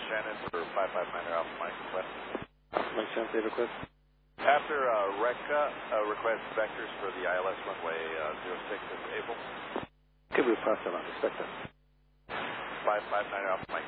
Shannon for 559 Alpha Mike request. Mike Shannon, Data request. After RECA, request vectors for the ILS runway 06 is able. Okay, we'll pass that on. Expect that. 559 Alpha Mike